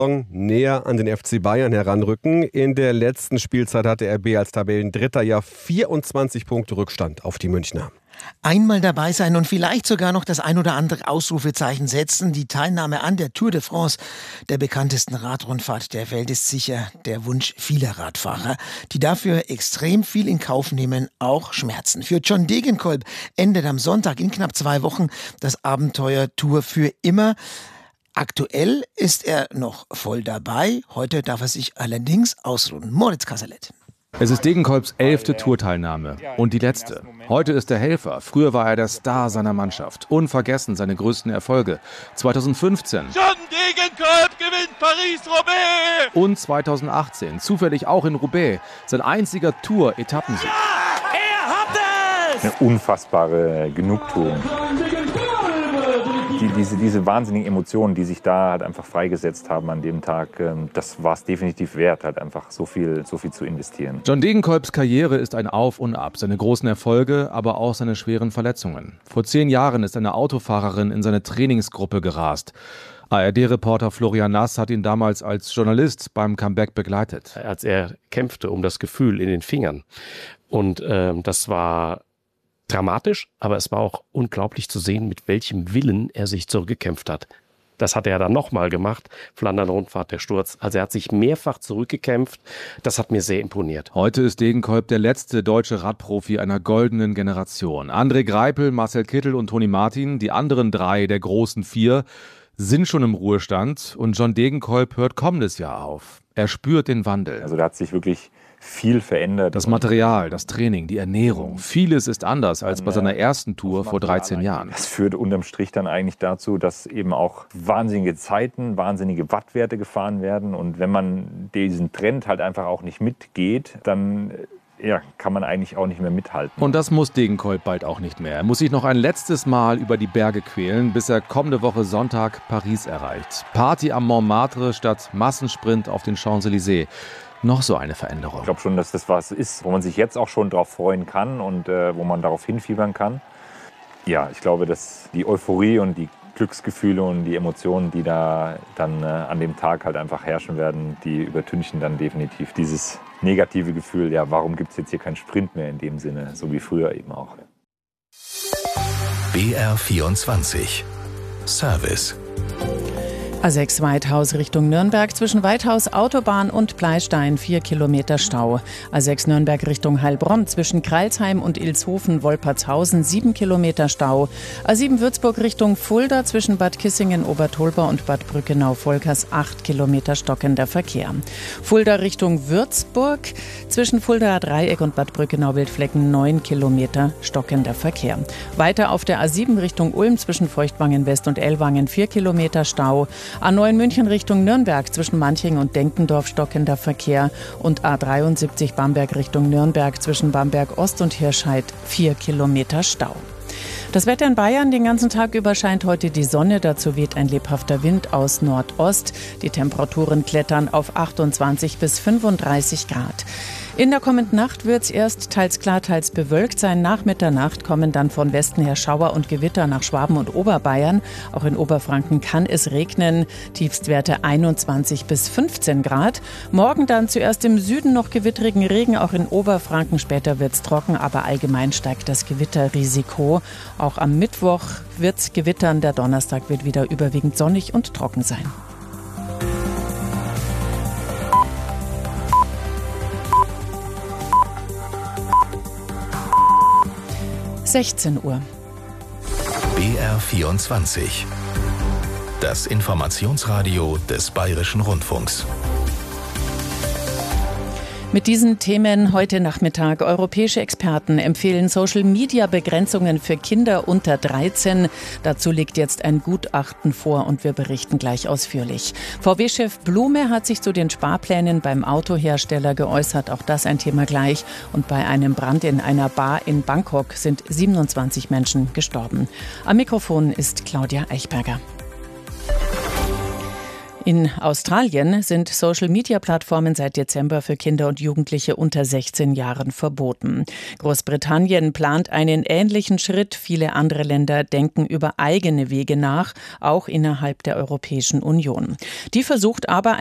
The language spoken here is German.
näher an den FC Bayern heranrücken. In der letzten Spielzeit hatte RB als Tabellendritter ja 24 Punkte Rückstand auf die Münchner. Einmal dabei sein und vielleicht sogar noch das ein oder andere Ausrufezeichen setzen. Die Teilnahme an der Tour de France, der bekanntesten Radrundfahrt der Welt, ist sicher der Wunsch vieler Radfahrer, die dafür extrem viel in Kauf nehmen, auch Schmerzen. Für John Degenkolb endet am Sonntag in knapp 2 Wochen das Abenteuer Tour für immer. Aktuell ist er noch voll dabei. Heute darf er sich allerdings ausruhen. Moritz Kasserlet. Es ist Degenkolbs 11. Tourteilnahme und die letzte. Heute ist er Helfer. Früher war er der Star seiner Mannschaft. Unvergessen seine größten Erfolge. 2015. John Degenkolb gewinnt Paris-Roubaix. Und 2018. Zufällig auch in Roubaix. Sein einziger Tour-Etappensieg. Ja, er hat es! Eine unfassbare Genugtuung. Diese wahnsinnigen Emotionen, die sich da halt einfach freigesetzt haben an dem Tag, das war es definitiv wert, halt einfach so viel zu investieren. John Degenkolbs Karriere ist ein Auf und Ab. Seine großen Erfolge, aber auch seine schweren Verletzungen. Vor 10 Jahren ist eine Autofahrerin in seine Trainingsgruppe gerast. ARD-Reporter Florian Nass hat ihn damals als Journalist beim Comeback begleitet. Als er kämpfte um das Gefühl in den Fingern. Und das war dramatisch, aber es war auch unglaublich zu sehen, mit welchem Willen er sich zurückgekämpft hat. Das hat er dann nochmal gemacht, Flandern-Rundfahrt, der Sturz. Also er hat sich mehrfach zurückgekämpft. Das hat mir sehr imponiert. Heute ist Degenkolb der letzte deutsche Radprofi einer goldenen Generation. André Greipel, Marcel Kittel und Toni Martin, die anderen 3 der großen 4, sind schon im Ruhestand. Und John Degenkolb hört kommendes Jahr auf. Er spürt den Wandel. Also da hat sich wirklich viel verändert. Das Material, das Training, die Ernährung. Vieles ist anders als bei seiner ersten Tour vor 13 Jahren. Das führt unterm Strich dann eigentlich dazu, dass eben auch wahnsinnige Zeiten, wahnsinnige Wattwerte gefahren werden. Und wenn man diesen Trend halt einfach auch nicht mitgeht, dann kann man eigentlich auch nicht mehr mithalten. Und das muss Degenkolb bald auch nicht mehr. Er muss sich noch ein letztes Mal über die Berge quälen, bis er kommende Woche Sonntag Paris erreicht. Party am Montmartre statt Massensprint auf den Champs-Élysées. Noch so eine Veränderung. Ich glaube schon, dass das was ist, wo man sich jetzt auch schon drauf freuen kann und wo man darauf hinfiebern kann. Ja, ich glaube, dass die Euphorie und die Glücksgefühle und die Emotionen, die da dann an dem Tag halt einfach herrschen werden, die übertünchen dann definitiv dieses negative Gefühl, ja, warum gibt es jetzt hier keinen Sprint mehr in dem Sinne, so wie früher eben auch. BR24 Service. A6 Weithaus Richtung Nürnberg zwischen Weithaus Autobahn und Pleystein 4 Kilometer Stau. A6 Nürnberg Richtung Heilbronn zwischen Kreilsheim und Ilshofen-Wolpertshausen 7 Kilometer Stau. A7 Würzburg Richtung Fulda zwischen Bad Kissingen-Obertolba und Bad Brückenau-Volkers 8 Kilometer stockender Verkehr. Fulda Richtung Würzburg zwischen Fuldaer Dreieck und Bad Brückenau-Wildflecken 9 Kilometer stockender Verkehr. Weiter auf der A7 Richtung Ulm zwischen Feuchtwangen West und Ellwangen 4 Kilometer Stau. A9 München Richtung Nürnberg zwischen Manching und Denkendorf stockender Verkehr und A73 Bamberg Richtung Nürnberg zwischen Bamberg Ost und Hirscheid 4 Kilometer Stau. Das Wetter in Bayern: den ganzen Tag über scheint heute die Sonne, dazu weht ein lebhafter Wind aus Nordost. Die Temperaturen klettern auf 28 bis 35 Grad. In der kommenden Nacht wird es erst teils klar, teils bewölkt sein. Nach Mitternacht kommen dann von Westen her Schauer und Gewitter nach Schwaben und Oberbayern. Auch in Oberfranken kann es regnen. Tiefstwerte 21 bis 15 Grad. Morgen dann zuerst im Süden noch gewittrigen Regen, auch in Oberfranken. Später wird es trocken, aber allgemein steigt das Gewitterrisiko. Auch am Mittwoch wird es gewittern. Der Donnerstag wird wieder überwiegend sonnig und trocken sein. Uhr. BR24. Das Informationsradio des Bayerischen Rundfunks. Mit diesen Themen heute Nachmittag. Europäische Experten empfehlen Social-Media-Begrenzungen für Kinder unter 13. Dazu liegt jetzt ein Gutachten vor und wir berichten gleich ausführlich. VW-Chef Blume hat sich zu den Sparplänen beim Autohersteller geäußert. Auch das ein Thema gleich. Und bei einem Brand in einer Bar in Bangkok sind 27 Menschen gestorben. Am Mikrofon ist Claudia Eichberger. In Australien sind Social-Media-Plattformen seit Dezember für Kinder und Jugendliche unter 16 Jahren verboten. Großbritannien plant einen ähnlichen Schritt. Viele andere Länder denken über eigene Wege nach, auch innerhalb der Europäischen Union. Die versucht aber